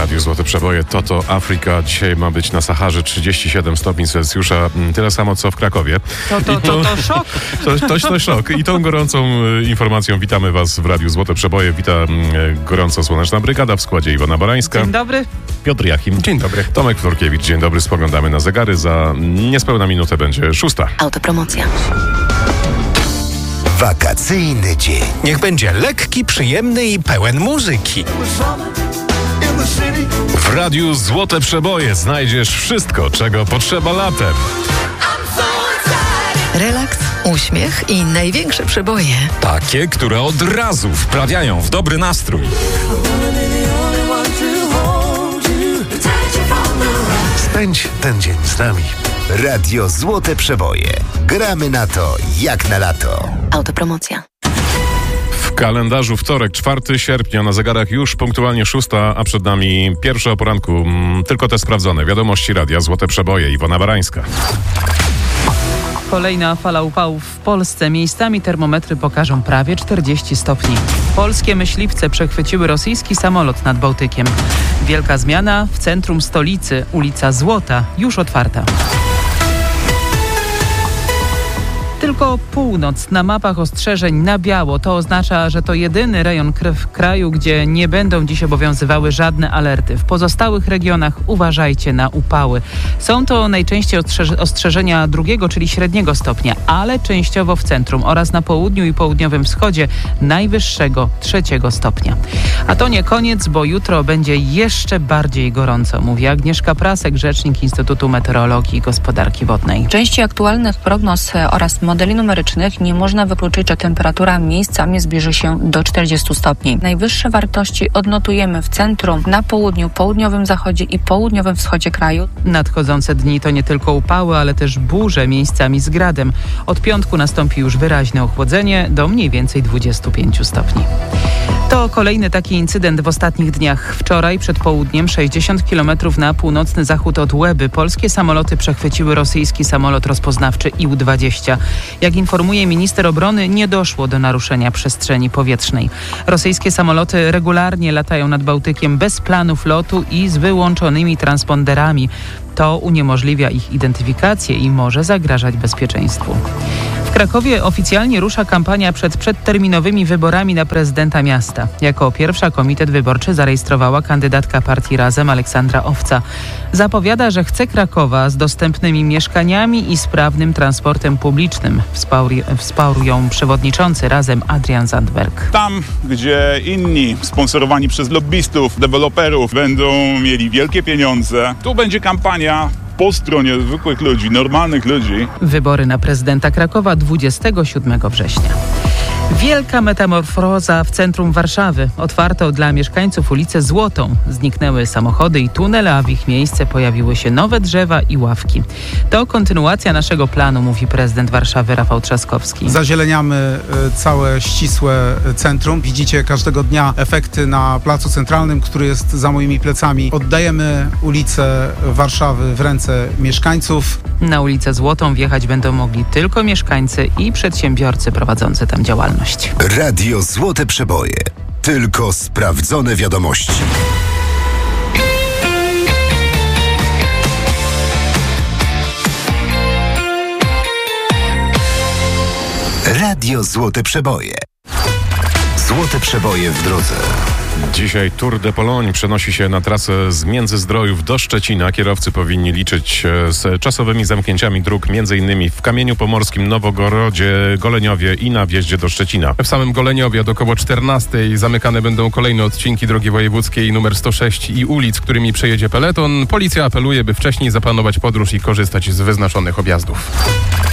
Radiu Złote Przeboje. Toto Afryka. Dzisiaj ma być na Saharze 37 stopni Celsjusza. Tyle samo co w Krakowie. To szok. To szok. I tą gorącą informacją witamy Was w Radiu Złote Przeboje. Wita gorąco Słoneczna Brygada w składzie Iwona Barańska. Dzień dobry. Piotr Jachim. Dzień dobry. Tomek Florkiewicz. Dzień dobry. Spoglądamy na zegary. Za niespełna minutę będzie 6. Autopromocja. Wakacyjny dzień. Niech będzie lekki, przyjemny i pełen muzyki. W Radiu Złote Przeboje znajdziesz wszystko, czego potrzeba latem. Relaks, uśmiech i największe przeboje. Takie, które od razu wprawiają w dobry nastrój. Spędź ten dzień z nami. Radio Złote Przeboje. Gramy na to jak na lato. Autopromocja. W kalendarzu wtorek, 4 sierpnia, na zegarach już punktualnie 6, a przed nami pierwsze o poranku. Tylko te sprawdzone. Wiadomości Radia Złote Przeboje. Iwona Barańska. Kolejna fala upałów w Polsce. Miejscami termometry pokażą prawie 40 stopni. Polskie myśliwce przechwyciły rosyjski samolot nad Bałtykiem. Wielka zmiana w centrum stolicy. Ulica Złota już otwarta. Tylko północ na mapach ostrzeżeń na biało. To oznacza, że to jedyny rejon kraju, gdzie nie będą dziś obowiązywały żadne alerty. W pozostałych regionach uważajcie na upały. Są to najczęściej ostrzeżenia 2, czyli średniego stopnia, ale częściowo w centrum oraz na południu i południowym wschodzie najwyższego 3 stopnia. A to nie koniec, bo jutro będzie jeszcze bardziej gorąco, mówi Agnieszka Prasek, rzecznik Instytutu Meteorologii i Gospodarki Wodnej. W części aktualnych prognoz oraz modeli numerycznych nie można wykluczyć, że temperatura miejscami zbliży się do 40 stopni. Najwyższe wartości odnotujemy w centrum, na południu, południowym zachodzie i południowym wschodzie kraju. Nadchodzące dni to nie tylko upały, ale też burze miejscami z gradem. Od piątku nastąpi już wyraźne ochłodzenie do mniej więcej 25 stopni. To kolejny taki incydent w ostatnich dniach. Wczoraj przed południem 60 km na północny zachód od Łeby polskie samoloty przechwyciły rosyjski samolot rozpoznawczy IL-20. Jak informuje minister obrony, nie doszło do naruszenia przestrzeni powietrznej. Rosyjskie samoloty regularnie latają nad Bałtykiem bez planów lotu i z wyłączonymi transponderami. To uniemożliwia ich identyfikację i może zagrażać bezpieczeństwu. W Krakowie oficjalnie rusza kampania przed przedterminowymi wyborami na prezydenta miasta. Jako pierwsza komitet wyborczy zarejestrowała kandydatka partii Razem Aleksandra Owca. Zapowiada, że chce Krakowa z dostępnymi mieszkaniami i sprawnym transportem publicznym. Wsparł ją przewodniczący Razem Adrian Zandberg. Tam, gdzie inni sponsorowani przez lobbystów, deweloperów będą mieli wielkie pieniądze, tu będzie kampania po stronie zwykłych ludzi, normalnych ludzi. Wybory na prezydenta Krakowa 27 września. Wielka metamorfoza w centrum Warszawy. Otwarto dla mieszkańców ulicę Złotą. Zniknęły samochody i tunele, a w ich miejsce pojawiły się nowe drzewa i ławki. To kontynuacja naszego planu, mówi prezydent Warszawy Rafał Trzaskowski. Zazieleniamy całe ścisłe centrum. Widzicie każdego dnia efekty na Placu Centralnym, który jest za moimi plecami. Oddajemy ulicę Warszawy w ręce mieszkańców. Na ulicę Złotą wjechać będą mogli tylko mieszkańcy i przedsiębiorcy prowadzący tam działalność. Radio Złote Przeboje. Tylko sprawdzone wiadomości. Radio Złote Przeboje. Złote Przeboje w drodze. Dzisiaj Tour de Pologne przenosi się na trasę z Międzyzdrojów do Szczecina. Kierowcy powinni liczyć z czasowymi zamknięciami dróg m.in. w Kamieniu Pomorskim, Nowogorodzie, Goleniowie i na wjeździe do Szczecina. W samym Goleniowie od około 14 zamykane będą kolejne odcinki drogi wojewódzkiej numer 106 i ulic, którymi przejedzie peleton. Policja apeluje, by wcześniej zaplanować podróż i korzystać z wyznaczonych objazdów.